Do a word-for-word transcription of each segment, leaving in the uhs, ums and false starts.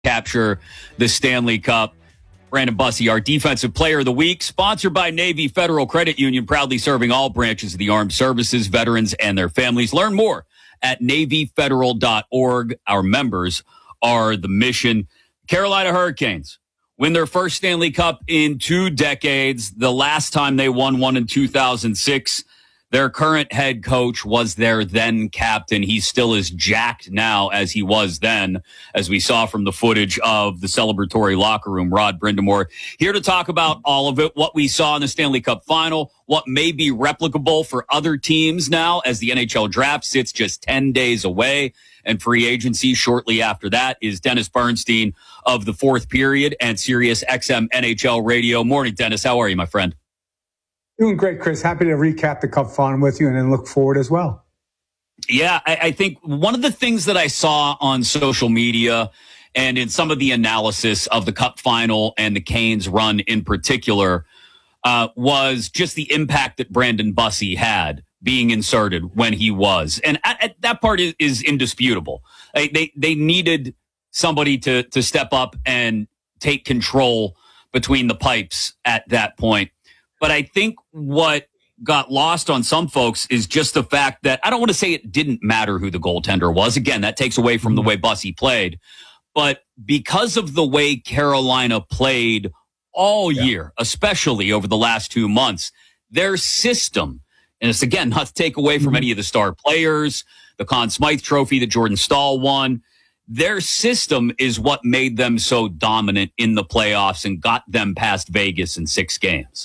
capture the Stanley Cup. Brandon Bussi, our Defensive Player of the Week, sponsored by Navy Federal Credit Union, proudly serving all branches of the armed services, veterans, and their families. Learn more at navy federal dot org. Our members are the mission. Carolina Hurricanes win their first Stanley Cup in two decades. The last time they won one in two thousand six. Their current head coach was their then captain. He's still as jacked now as he was then, as we saw from the footage of the celebratory locker room. Rod Brind'Amour here to talk about all of it, what we saw in the Stanley Cup final, what may be replicable for other teams now as the N H L draft sits just ten days away, and free agency shortly after that is Dennis Bernstein of the Fourth Period and Sirius X M N H L Radio. Morning, Dennis. How are you, my friend? Doing great, Chris. Happy to recap the Cup final with you and then look forward as well. Yeah, I, I think one of the things that I saw on social media and in some of the analysis of the Cup final and the Canes run in particular uh, was just the impact that Brandon Bussi had being inserted when he was. And at, at that part is, is indisputable. They, they they needed somebody to to step up and take control between the pipes at that point. But I think what got lost on some folks is just the fact that I don't want to say it didn't matter who the goaltender was. Again, that takes away from the way Bussi played. But because of the way Carolina played all yeah. year, especially over the last two months, their system, and it's again not to take away from mm-hmm. any of the star players, the Conn Smythe Trophy that Jordan Staal won, their system is what made them so dominant in the playoffs and got them past Vegas in six games.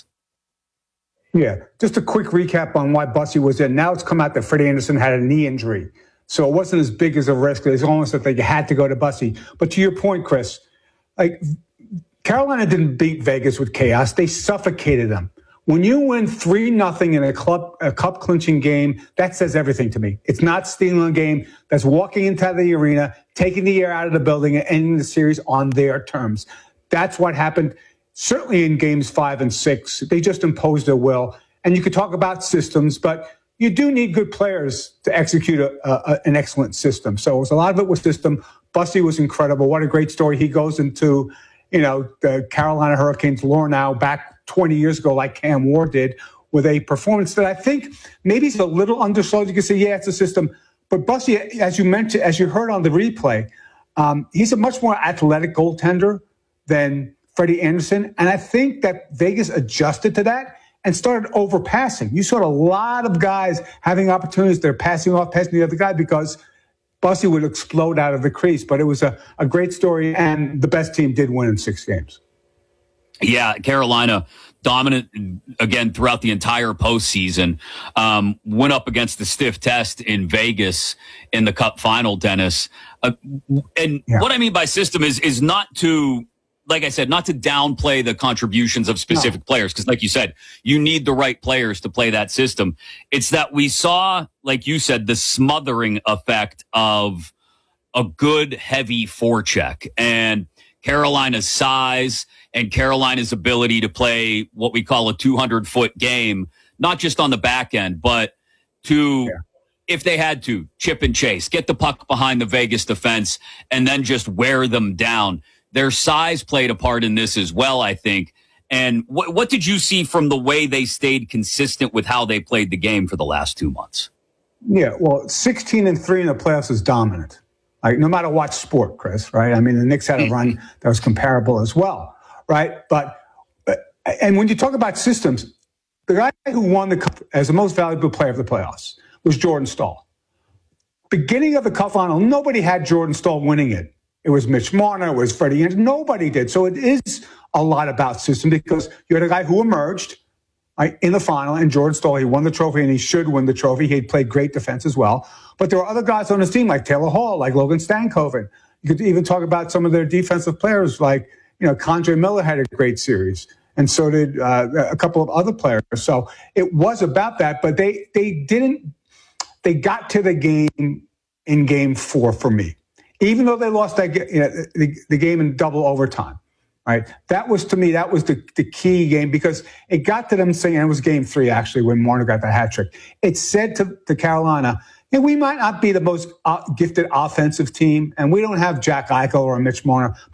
Yeah, just a quick recap on why Bussi was in. Now it's come out that Freddie Andersen had a knee injury, so it wasn't as big as a risk. It was almost like they had to go to Bussi. But to your point, Chris, like Carolina didn't beat Vegas with chaos. They suffocated them. When you win three nothing in a club a cup clinching game, that says everything to me. It's not stealing a game. That's walking into the arena, taking the air out of the building, and ending the series on their terms. That's what happened. Certainly in games five and six, they just imposed their will. And you could talk about systems, but you do need good players to execute a, a, an excellent system. So it was a lot of it was system. Bussi was incredible. What a great story. He goes into, you know, the Carolina Hurricanes lore now back twenty years ago, like Cam Ward did, with a performance that I think maybe is a little undersold. You can say, yeah, it's a system. But Bussi, as you mentioned, as you heard on the replay, um, he's a much more athletic goaltender than Freddie Andersen. And I think that Vegas adjusted to that and started overpassing. You saw a lot of guys having opportunities. They're passing off, passing the other guy because Bussi would explode out of the crease. But it was a, a great story, and the best team did win in six games. Yeah, Carolina dominant again throughout the entire postseason. Um, went up against the stiff test in Vegas in the Cup final, Dennis. Uh, and yeah. what I mean by system is is not to, like I said, not to downplay the contributions of specific no. players, because like you said, you need the right players to play that system. It's that we saw, like you said, the smothering effect of a good, heavy forecheck. And Carolina's size and Carolina's ability to play what we call a two hundred foot game, not just on the back end, but to, yeah. if they had to, chip and chase, get the puck behind the Vegas defense, and then just wear them down. Their size played a part in this as well, I think. And what, what did you see from the way they stayed consistent with how they played the game for the last two months? Yeah, well, sixteen and three in the playoffs is dominant. Like, no matter what sport, Chris, right? I mean, the Knicks had a run that was comparable as well, right? But, and when you talk about systems, the guy who won the Cup as the most valuable player of the playoffs was Jordan Staal. Beginning of the Cup final, nobody had Jordan Staal winning it. It was Mitch Marner, it was Freddie Andersen. Nobody did. So it is a lot about system, because you had a guy who emerged right, in the final, and Jordan Staal, he won the trophy, and he should win the trophy. He had played great defense as well. But there were other guys on his team, like Taylor Hall, like Logan Stankoven. You could even talk about some of their defensive players, like, you know, K'Andre Miller had a great series, and so did uh, a couple of other players. So it was about that, but they they didn't, they got to the game in game four for me. Even though they lost that, you know, the, the game in double overtime, right? That was, to me, that was the, the key game, because it got to them saying, and it was game three, actually, when Marner got the hat trick. It said to, to Carolina, you And we might not be the most uh, gifted offensive team, and we don't have Jack Eichel or Mitch Marner.